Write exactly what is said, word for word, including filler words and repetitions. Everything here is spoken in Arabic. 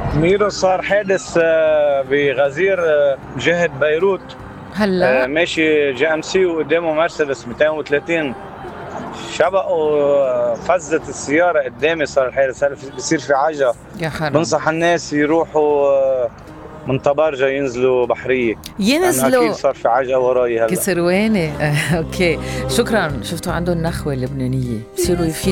ميرو صار حادث آه، بغزير آه، جهة بيروت. آه، هلا ماشي جي ام سي وقدامه مرسيدس مئتين وثلاثين، شبقوا آه، فزت السيارة قدامي. صار الحادث هلا في- بصير في عجلة. يا حرام. بنصح الناس يروحوا آه، من طبارجة ينزلوا بحرية، لأنه أكيد ينزلوا صار في عجلة وراي هلا. كسرواني. اوكي، شكرا. شفتوا عندهم نخوة لبنانية بصيروا